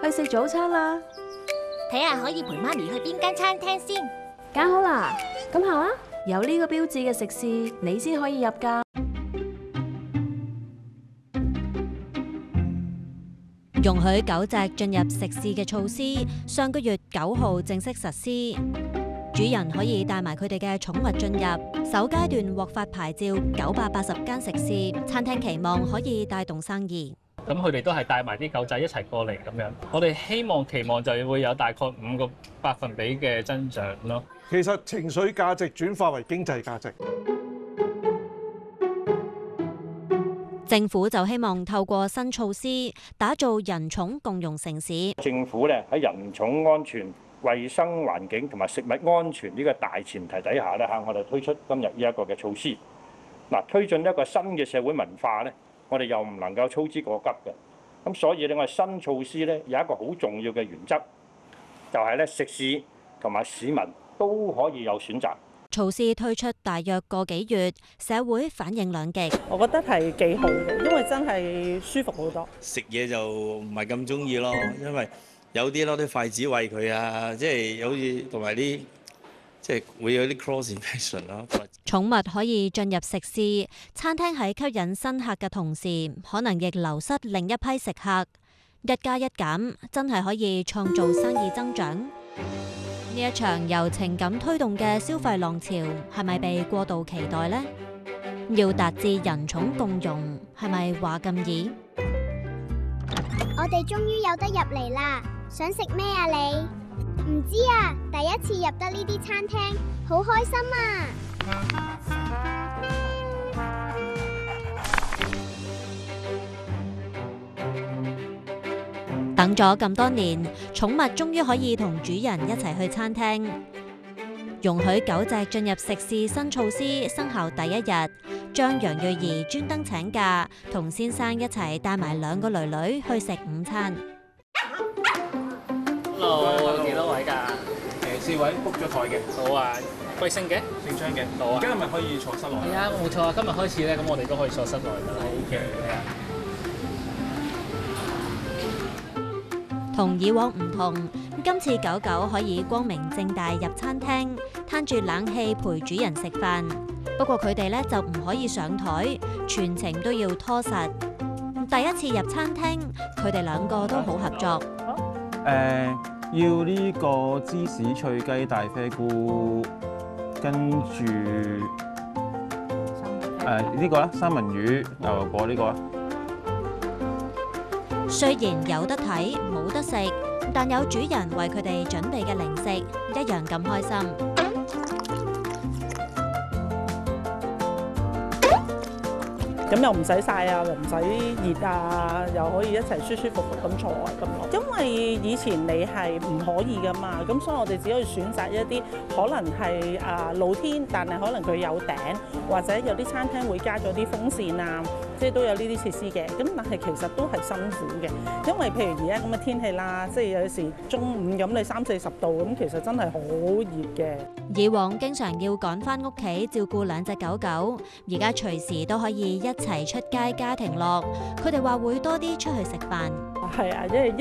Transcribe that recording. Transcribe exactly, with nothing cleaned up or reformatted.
去食早餐啦！ 睇下可以陪媽咪去邊間餐廳先。 揀好啦，咁行啦。有呢個標誌嘅食肆，你先可以入㗎。 容許狗隻進入食肆嘅措施，上個月九號正式實施。主人可以帶埋佢哋嘅寵物進入。首階段獲發牌照九百八十間食肆，餐廳期望可以帶動生意。 咁佢哋都係帶埋啲狗仔一齊過嚟咁樣。我哋希望期望就會有大概五個百分比嘅增長咯。 其實情緒價值轉化為經濟價值。 政府就希望透過新措施，打造人寵共融城市。 政府咧喺人寵安全、衛生環境同埋食物安全呢個大前提底下咧嚇，我哋推出今日呢一個嘅措施。嗱，推進一個新嘅社會文化咧，我哋又唔能夠操之過急嘅。咁所以咧，我哋新措施咧有一個好重要嘅原則，就係咧食肆同埋市民都可以有選擇。 措施推出大約個幾月，社會反應兩極。 我覺得係幾好嘅，因為真係舒服好多。 食嘢就唔係咁中意咯，因為有啲攞啲筷子餵佢啊，即係好似同埋啲即係會有啲 cross infection 咯。 寵物可以進入食肆、餐廳，喺吸引新客嘅同時，可能亦流失另一批食客。一加一減，真係可以創造生意增長。呢一場由情感推動嘅消費浪潮，係咪被過度期待呢？要達至人寵共融，係咪話咁易？ 我哋終於有得入嚟啦！想食咩啊你？唔知啊，第一次入得呢啲餐廳，好開心啊！ 等咗咁多年，寵物終於可以同主人一齊去餐廳。容許狗隻進入食肆新措施生效第一日，張楊瑞儀專登請假，同先生一齊帶埋兩個囡囡去食午餐。 Hello，幾多位㗎？ 誒四位 book 咗台嘅。 好啊，貴姓嘅？ 姓張嘅。 好啊。 而家係咪可以坐室內？ 係啊，冇錯啊，今日開始咧，咁我哋都可以坐室內㗎啦。OK，係啊。 同以往唔同，今次狗狗可以光明正大入餐廳，攤住冷氣陪主人食飯。不過佢哋咧就唔可以上台，全程都要拖實。第一次入餐廳，佢哋兩個都好合作。 誒、呃，要呢個芝士脆雞大啡菇，跟住誒呢個啦，三文魚牛油果呢個啦。 雖然有得睇冇得食，但有主人為佢哋準備嘅零食，一樣咁開心。 咁又唔使曬啊，又唔使熱啊，又可以一齊舒舒服服咁坐咁咯。因為以前你係唔可以噶嘛，咁所以我哋只可以選擇一啲可能係啊露天，但係可能佢有頂，或者有啲餐廳會加咗啲風扇啊，即係都有呢啲設施嘅。咁但係其實都係辛苦嘅，因為譬如而家咁嘅天氣啦，即係有時中午咁你三四十度咁，其實真係好熱嘅。 以往經常要趕返屋企照顧兩隻狗狗，而家隨時都可以一齊出街家庭樂。佢哋話會多啲出去食飯。 係啊，因為